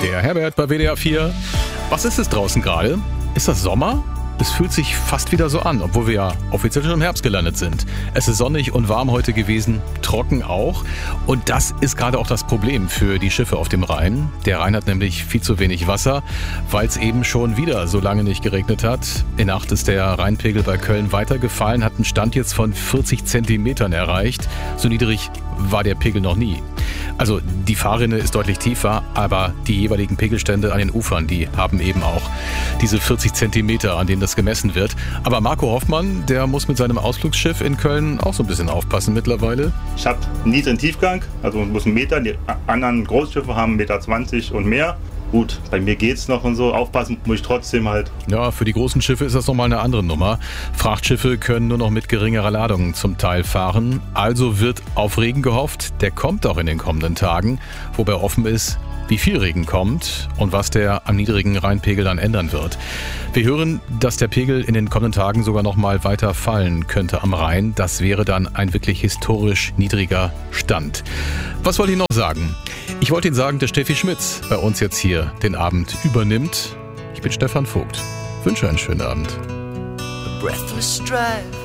Der Herbert bei WDR 4. Was ist es draußen gerade? Ist das Sommer? Es fühlt sich fast wieder so an, obwohl wir ja offiziell schon im Herbst gelandet sind. Es ist sonnig und warm heute gewesen, trocken auch. Und das ist gerade auch das Problem für die Schiffe auf dem Rhein. Der Rhein hat nämlich viel zu wenig Wasser, weil es eben schon wieder so lange nicht geregnet hat. In Nacht ist der Rheinpegel bei Köln weitergefallen, hat einen Stand jetzt von 40 Zentimetern erreicht. So niedrig war der Pegel noch nie. Also die Fahrrinne ist deutlich tiefer, aber die jeweiligen Pegelstände an den Ufern, die haben eben auch diese 40 Zentimeter, an denen das gemessen wird. Aber Marco Hoffmann, der muss mit seinem Ausflugsschiff in Köln auch so ein bisschen aufpassen mittlerweile. Ich habe einen niedrigen Tiefgang, also muss 1 Meter. Die anderen Großschiffe haben 1,20 Meter und mehr. Gut, bei mir geht's noch und so. Aufpassen muss ich trotzdem halt. Ja, für die großen Schiffe ist das nochmal eine andere Nummer. Frachtschiffe können nur noch mit geringerer Ladung zum Teil fahren. Also wird auf Regen gehofft. Der kommt auch in den kommenden Tagen, wobei offen ist, wie viel Regen kommt und was der am niedrigen Rheinpegel dann ändern wird. Wir hören, dass der Pegel in den kommenden Tagen sogar noch mal weiter fallen könnte am Rhein. Das wäre dann ein wirklich historisch niedriger Stand. Was wollte ich noch sagen? Ich wollte Ihnen sagen, dass Steffi Schmitz bei uns jetzt hier den Abend übernimmt. Ich bin Stefan Vogt. Wünsche einen schönen Abend. A breathless drive